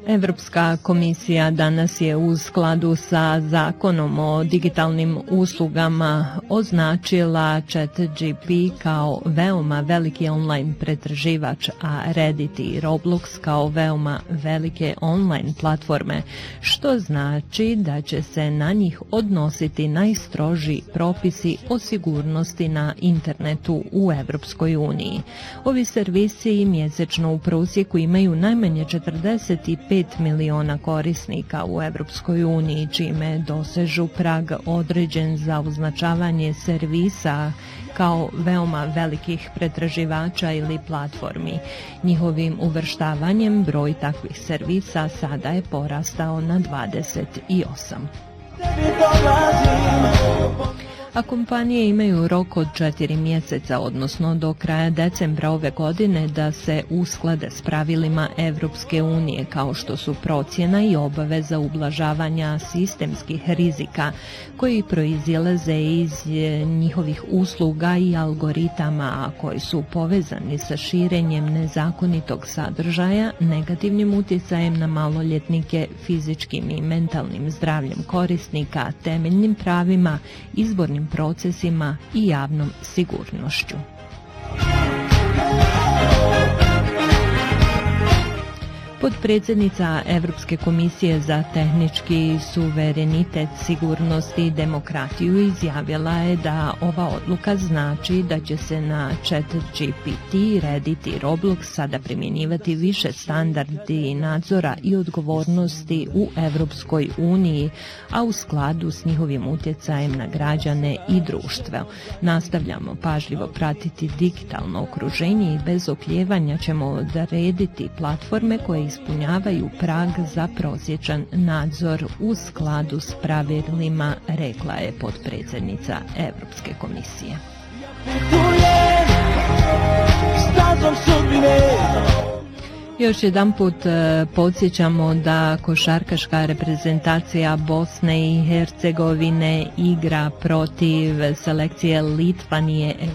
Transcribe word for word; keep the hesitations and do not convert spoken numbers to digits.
Evropska komisija danas je u skladu sa zakonom o digitalnim uslugama označila ChatGPT kao veoma veliki online pretraživač, a Reddit i Roblox kao veoma velike online platforme, što znači da će se na njih odnositi najstroži propisi o sigurnosti na internetu u Evropskoj uniji. Ovi servisi mjesečno u prosjeku imaju najmanje četrdeset pet miliona korisnika u Evropskoj uniji, čime dosežu prag određen za označavanje servisa kao veoma velikih pretraživača ili platformi. Njihovim uvrštavanjem broj takvih servisa sada je porastao na dvadeset osam. A kompanije imaju rok od četiri mjeseca, odnosno do kraja decembra ove godine, da se usklade s pravilima Evropske unije, kao što su procjena i obaveza ublažavanja sistemskih rizika koji proizilaze iz njihovih usluga i algoritama, a koji su povezani sa širenjem nezakonitog sadržaja, negativnim utjecajem na maloljetnike, fizičkim i mentalnim zdravljem korisnika, temeljnim pravima, izbornim procesima i javnom sigurnošću. Potpredsjednica Evropske komisije za tehnički suverenitet, sigurnost i demokratiju izjavila je da ova odluka znači da će se na ChatGPT, Reddit i Roblox sada primjenjivati više standardi nadzora i odgovornosti u Evropskoj uniji, a u skladu s njihovim utjecajem na građane i društvo. Nastavljamo pažljivo pratiti digitalno okruženje i bez oklijevanja ćemo odrediti platforme koje ispunjavaju prag za prosječan nadzor u skladu s pravilima, rekla je potpredsjednica Evropske komisije. Još jedan put podsjećamo da košarkaška reprezentacija Bosne i Hercegovine igra protiv selekcije Litvanije